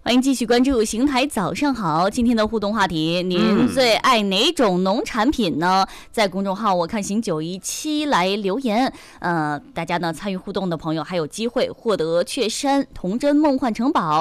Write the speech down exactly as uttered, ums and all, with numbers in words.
欢迎继续关注邢台早上好，今天的互动话题，您最爱哪种农产品呢？嗯、在公众号我看行九一七来留言，呃，大家呢参与互动的朋友还有机会获得雀山童真梦幻城堡